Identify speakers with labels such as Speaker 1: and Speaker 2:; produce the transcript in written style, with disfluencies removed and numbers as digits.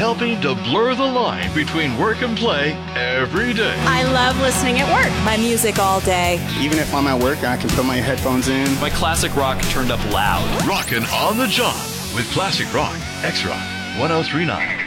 Speaker 1: helping to blur the line between work and play every day.
Speaker 2: I love listening at work. My music all day.
Speaker 3: Even if I'm at work, I can put my headphones in.
Speaker 4: My classic rock turned up loud.
Speaker 1: Rockin' on the job with Classic Rock, X-Rock 1039.